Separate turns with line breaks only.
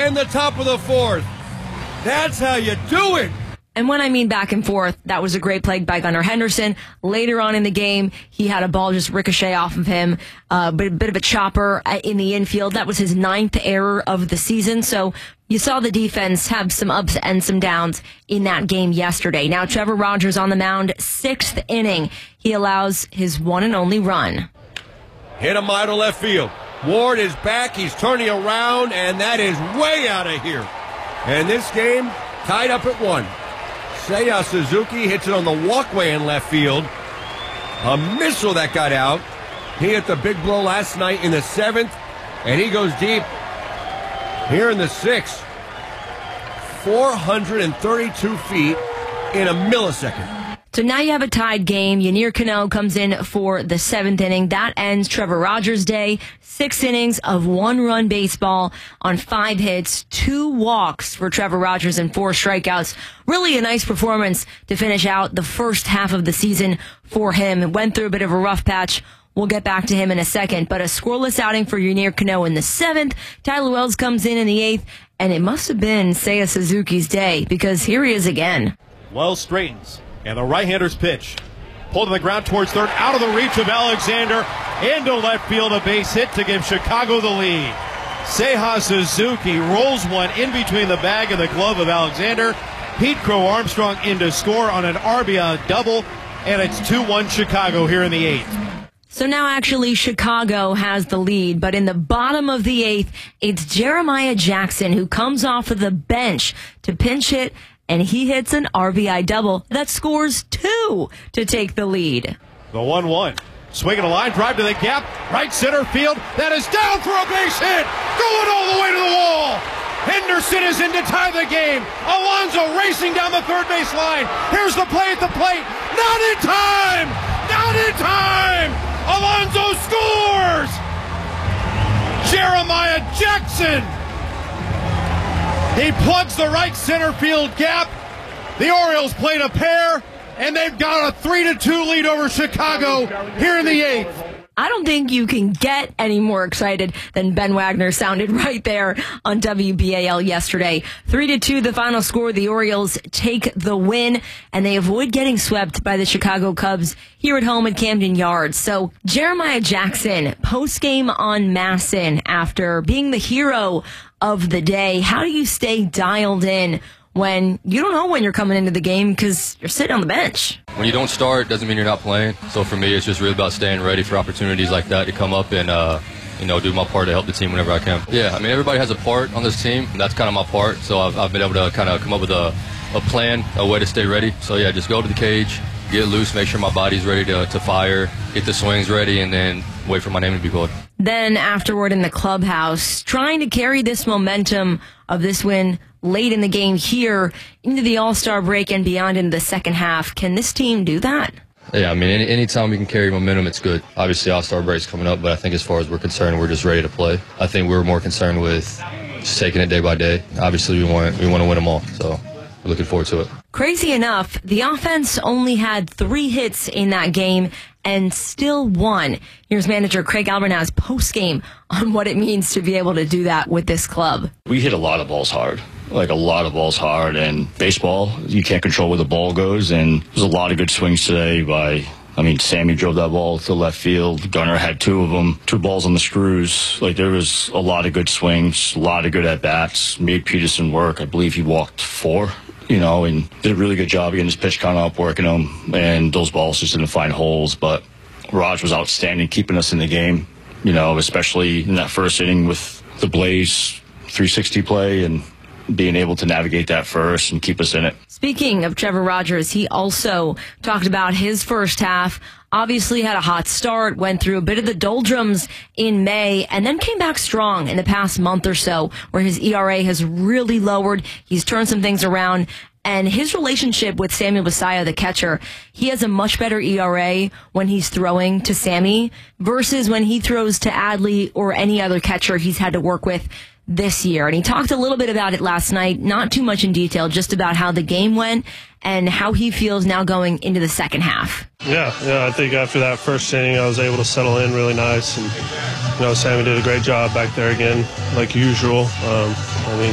in the top of the fourth. That's how you do it.
And when I mean back and forth, that was a great play by Gunnar Henderson. Later on in the game, he had a ball just ricochet off of him, but a bit of a chopper in the infield. That was his 9th error of the season. So you saw the defense have some ups and some downs in that game yesterday. Now Trevor Rogers on the mound, 6th inning. He allows his one and only run.
Hit him out of left field. Ward is back. He's turning around, and that is way out of here. And this game tied up at 1. Seiya Suzuki hits it on the walkway in left field. A missile that got out. He hit the big blow last night in the 7th, and he goes deep here in the 6th. 432 feet in a millisecond.
So now you have a tied game. Yennier Cano comes in for the 7th inning. That ends Trevor Rogers' day. 6 innings of 1-run baseball on 5 hits, 2 walks for Trevor Rogers and 4 strikeouts. Really a nice performance to finish out the first half of the season for him. It went through a bit of a rough patch. We'll get back to him in a second, but a scoreless outing for Yennier Cano in the 7th. Tyler Wells comes in the 8th, and it must have been Seiya Suzuki's day because here he is again.
Wells straightens. And the right-hander's pitch. Pulled to the ground towards third, out of the reach of Alexander. Into left field, a base hit to give Chicago the lead. Seiya Suzuki rolls one in between the bag and the glove of Alexander. Pete Crow Armstrong in to score on an RBI double. And it's 2-1 Chicago here in the 8th.
So now actually Chicago has the lead, but in the bottom of the 8th, it's Jeremiah Jackson who comes off of the bench to pinch hit, and he hits an RBI double that scores 2 to take the lead.
The 1-1. Swinging a line drive to the gap. Right center field. That is down for a base hit. Going all the way to the wall. Henderson is in to tie the game. Alonso racing down the third base line. Here's the play at the plate. Not in time. Not in time. Alonso scores. Jeremiah Jackson. He plugs the right center field gap. The Orioles played a pair, and they've got a 3-2 lead over Chicago here in the 8th.
I don't think you can get any more excited than Ben Wagner sounded right there on WBAL yesterday. 3-2 the final score. The Orioles take the win, and they avoid getting swept by the Chicago Cubs here at home at Camden Yards. So Jeremiah Jackson, post-game on MASN after being the hero of the day. How do you stay dialed in when you don't know when you're coming into the game because you're sitting on the bench?
When you don't start, doesn't mean you're not playing. So for me, it's just really about staying ready for opportunities like that to come up and, do my part to help the team whenever I can. Yeah, I mean, everybody has a part on this team, and that's kind of my part. So I've been able to kind of come up with a plan, a way to stay ready. So, yeah, just go to the cage, get loose, make sure my body's ready to fire, get the swings ready, and then wait for my name to be called.
Then afterward in the clubhouse, trying to carry this momentum of this win late in the game here into the All-Star break and beyond into the second half. Can this team do that?
Yeah, I mean, anytime we can carry momentum, it's good. Obviously, All-Star break's coming up, but I think as far as we're concerned, we're just ready to play. I think we're more concerned with just taking it day by day. Obviously, we want to win them all, so we're looking forward to it.
Crazy enough, the offense only had 3 hits in that game and still won. Here's manager Craig Albernaz post-game on what it means to be able to do that with this club.
We hit a lot of balls hard. Like a lot of balls hard, and baseball, you can't control where the ball goes, and there's a lot of good swings today by, Sammy drove that ball to left field. Gunnar had 2 of them, 2 balls on the screws. Like, there was a lot of good swings, a lot of good at-bats, made Peterson work. I believe he walked 4, and did a really good job getting his pitch count up, working them, and those balls just didn't find holes, but Raj was outstanding, keeping us in the game, especially in that first inning with the Blaze 360 play and being able to navigate that first and keep us in it.
Speaking of Trevor Rogers, he also talked about his first half. Obviously had a hot start, went through a bit of the doldrums in May, and then came back strong in the past month or so, where his ERA has really lowered. He's turned some things around. And his relationship with Samuel Basallo, the catcher, he has a much better ERA when he's throwing to Sammy versus when he throws to Adley or any other catcher he's had to work with this year. And he talked a little bit about it last night, not too much in detail, just about how the game went and how he feels now going into the second half.
Yeah, I think after that first inning, I was able to settle in really nice. And, Sammy did a great job back there again, like usual.